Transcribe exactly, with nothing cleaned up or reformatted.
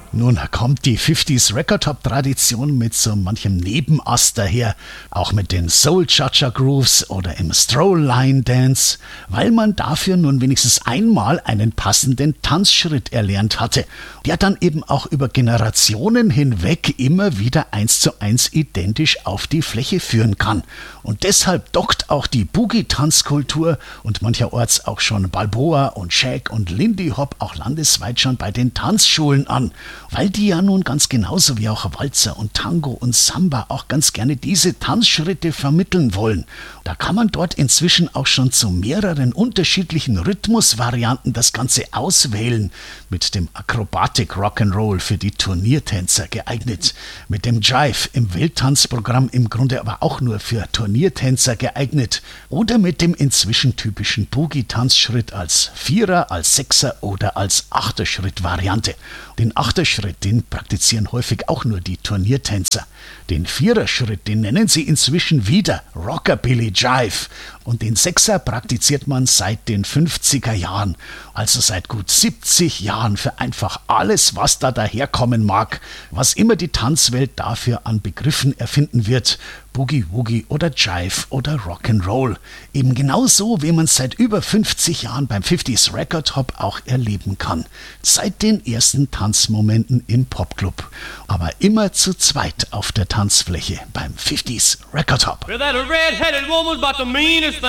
Nun kommt die fünfziger Record Hop Tradition mit so manchem Nebenast daher, auch mit den Soul Cha-Cha Grooves oder im Stroll Line Dance, weil man dafür nun wenigstens einmal einen passenden Tanzschritt erlernt hatte, der dann eben auch über Generationen hinweg immer wieder eins zu eins identisch auf die Fläche führen kann. Und deshalb dockt auch die Boogie-Tanzkultur und mancherorts auch schon Balboa und Shag und Lindy Hop auch landesweit schon bei den Tanzschulen an, weil die ja nun ganz genauso wie auch Walzer und Tango und Samba auch ganz gerne diese Tanzschritte vermitteln wollen. Da kann man dort inzwischen auch schon zu mehreren unterschiedlichen Rhythmusvarianten das Ganze auswählen. Mit dem Acrobatic Rock'n'Roll für die Turniertänzer geeignet, mit dem Jive im Welttanzprogramm im Grunde aber auch nur für Turniertänzer geeignet oder mit dem inzwischen typischen Boogie-Tanzschritt als Vierer, als Sechser oder als Achterschritt-Variante. Den Achterschritt, den praktizieren häufig auch nur die Turniertänzer. Den Viererschritt, den nennen sie inzwischen wieder Rockabilly Jive. Und den Sechser praktiziert man seit den fünfziger Jahren, also seit gut siebzig Jahren für einfach alles, was da daherkommen mag, was immer die Tanzwelt dafür an Begriffen erfinden wird. Boogie Woogie oder Jive oder Rock'n'Roll. Eben genauso, wie man es seit über fünfzig Jahren beim fünfziger Record Hop auch erleben kann. Seit den ersten Tanzmomenten im Popclub. Aber immer zu zweit auf der Tanzfläche beim fünfziger Record Hop.